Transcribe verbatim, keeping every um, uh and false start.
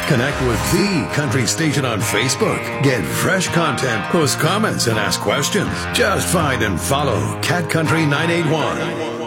Connect with the country station on Facebook. Get fresh content, post comments, and ask questions. Just find and follow Cat Country nine eight one.